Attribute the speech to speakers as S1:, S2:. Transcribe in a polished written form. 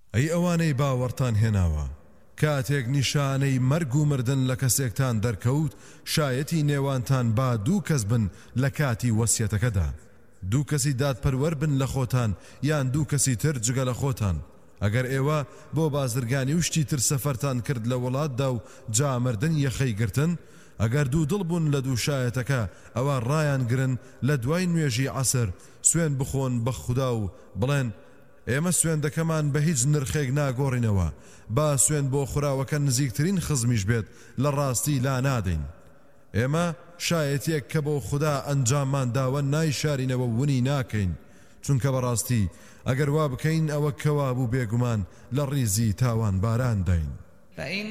S1: ئەی ئەوانەی باوەڕتان هێناوە کاتێک نیشانەی مەرگ و مردن لە کەسێکتان دەرکەوت شایەتی نێوانتان با دوو کەس بن لە کاتی وەسیەتەکەدا دوو کەسی دادپەروەر بن لە خۆتان یان دوو کەسی تر جگە لە خۆتان ئەگەر ئێوە بۆ بازرگانی و شتی تر سەفەرتان کرد لە وڵاتدا و جامردن یەخەی گرتن ئەگەر دوو دڵ بوون لە دوو شایەتەکە ئەوە ڕایان گرن لە دوای نوێژی عەسر سوێن بخۆن بە خودا و بڵێن ئێمە سوێندەکەمان بە هیچ نرخێک ناگۆڕینەوە با سوێن بۆ خوراوەکە نزیکترین خزمیش بێت لە ڕاستی لا نادەین ئێمە شایەتێک کە بۆ خدا ئەنجاممان داوە نایشارینەوە ونی ناکەین چونکە بەڕاستی ئەگەر وا بکەین ئەوە کەوا بوو بێگومان لە ڕیزی تاوان باران داین